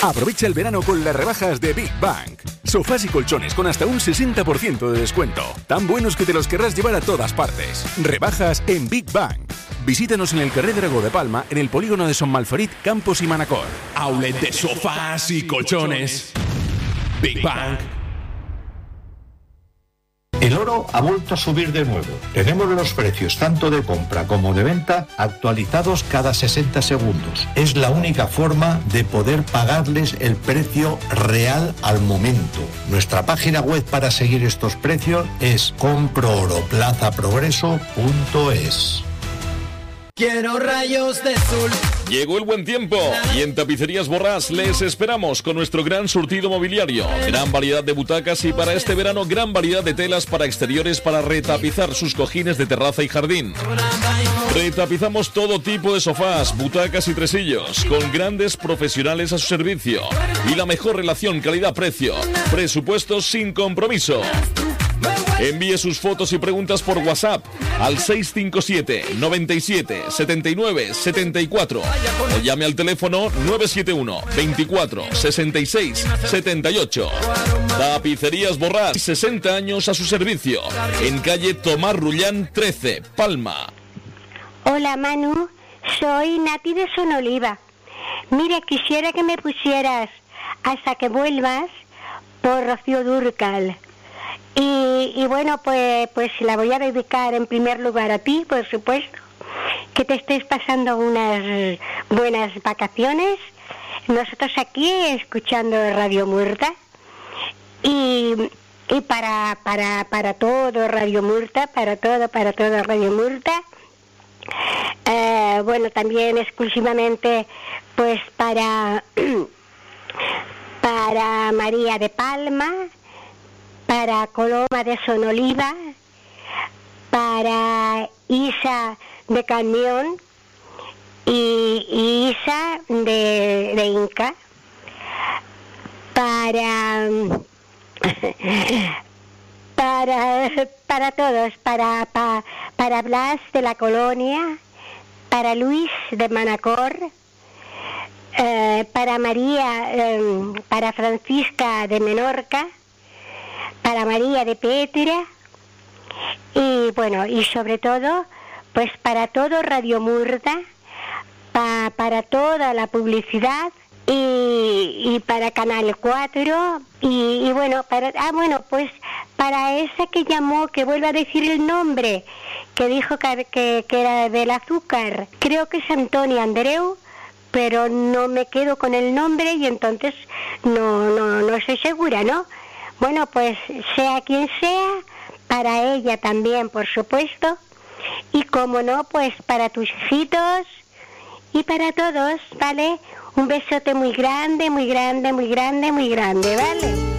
Aprovecha el verano con las rebajas de Big Bang. Sofás y colchones con hasta un 60% de descuento. Tan buenos que te los querrás llevar a todas partes. Rebajas en Big Bang. Visítanos en el Carrer Dragó de Palma, en el polígono de Son Malferit, Campos y Manacor. Outlet de sofás y colchones. Big Bang. El oro ha vuelto a subir de nuevo. Tenemos los precios tanto de compra como de venta actualizados cada 60 segundos. Es la única forma de poder pagarles el precio real al momento. Nuestra página web para seguir estos precios es comprooroplazaprogreso.es. Quiero rayos de sol. Llegó el buen tiempo y en Tapicerías Borràs les esperamos con nuestro gran surtido mobiliario, gran variedad de butacas y para este verano gran variedad de telas para exteriores para retapizar sus cojines de terraza y jardín. Retapizamos todo tipo de sofás, butacas y tresillos con grandes profesionales a su servicio y la mejor relación calidad-precio. Presupuestos sin compromiso. Envíe sus fotos y preguntas por WhatsApp al 657 97 79 74 o llame al teléfono 971 24 66 78. Tapicerías Borràs, 60 años a su servicio, en calle Tomás Rullán 13, Palma. Hola Manu, soy Nati de Sonoliva. Mira, quisiera que me pusieras Hasta que vuelvas por Rocío Dúrcal. Y bueno, pues la voy a dedicar en primer lugar a ti, por supuesto, que te estés pasando unas buenas vacaciones. Nosotros aquí escuchando Radio Murta y para todo Radio Murta, para todo Radio Murta. Bueno, también exclusivamente pues para María de Palma, para Coloma de Sonoliva, para Isa de Camión y Isa de Inca, para todos, para Blas de la Colonia, para Luis de Manacor, para María, para Francisca de Menorca, para María de Petra y bueno, y sobre todo pues para todo Radio Murta, para toda la publicidad y para Canal 4 y bueno, pues para esa que llamó, que vuelva a decir el nombre, que dijo que era del azúcar, creo que es Antonia Andreu, pero no me quedo con el nombre y entonces no estoy segura, ¿no? Bueno, pues sea quien sea, para ella también, por supuesto, y como no, pues para tus hijitos y para todos, ¿vale? Un besote muy grande, muy grande, muy grande, muy grande, ¿vale?